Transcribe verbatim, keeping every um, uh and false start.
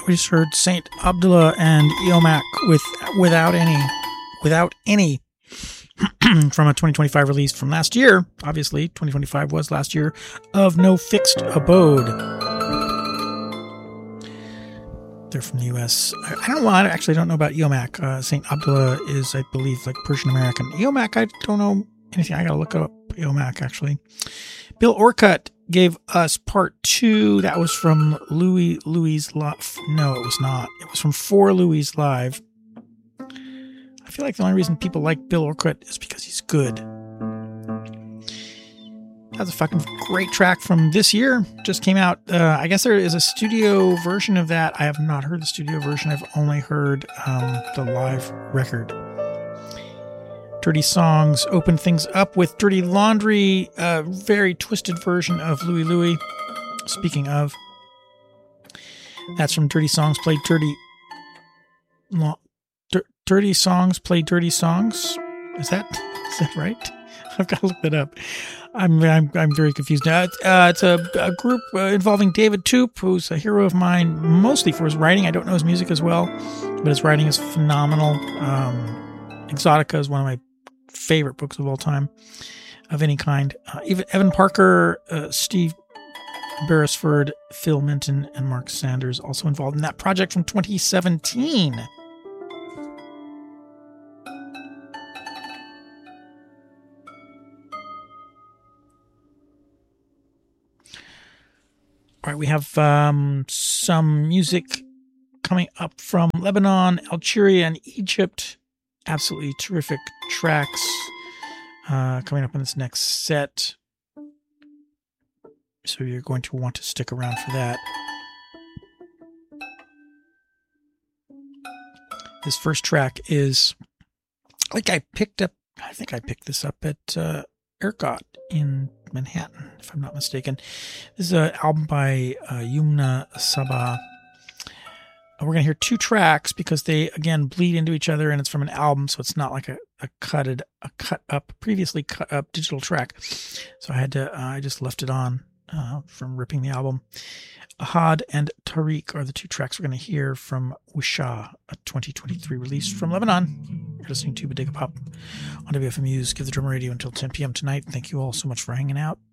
we just heard Saint Abdullah and Iomak with Without Any, Without Any, from a twenty twenty-five release from last year. Obviously, twenty twenty-five was last year, of No Fixed Abode. They're from the U S. I, I don't know. I actually don't know about Iomak. Uh, Saint Abdullah is, I believe, like Persian American. Iomak, I don't know anything. I gotta look up Iomak, actually. Bill Orcutt gave us part two. That was from Louis Louis Live. No, it was not. It was from For Louis Live. I feel like the only reason people like Bill Orcutt is because he's good. That's a fucking great track from this year. Just came out. Uh, I guess there is a studio version of that. I have not heard the studio version. I've only heard um, the live record. Dirty Songs opened things up with Dirty Laundry, a very twisted version of Louie Louie. Speaking of, that's from Dirty Songs Play Dirty. Lo, D- Dirty Songs Play Dirty Songs. Is that is that right? I've got to look that up. I'm I'm I'm very confused now. Uh, it's a, a group uh, involving David Toop, who's a hero of mine, mostly for his writing. I don't know his music as well, but his writing is phenomenal. Um, Exotica is one of my favorite books of all time, of any kind. Uh, even Evan Parker, uh, Steve Beresford, Phil Minton, and Mark Sanders also involved in that project from twenty seventeen. All right, we have um, some music coming up from Lebanon, Algeria, and Egypt. Absolutely terrific tracks uh, coming up in this next set. So you're going to want to stick around for that. This first track is, I think I picked up, I think I picked this up at uh, ERCOT in Manhattan, if I'm not mistaken. This is an album by uh, Yumna Sabah. We're going to hear two tracks because they, again, bleed into each other, and it's from an album, so it's not like a, a cutted, a cut up, previously cut up digital track. So I had to, uh, I just left it on uh, from ripping the album. Ahad and Tariq are the two tracks we're going to hear from Wisha, a twenty twenty-three release from Lebanon. You're listening to Bodega Pop on W F M U's Give the Drummer Radio until ten p.m. tonight. Thank you all so much for hanging out.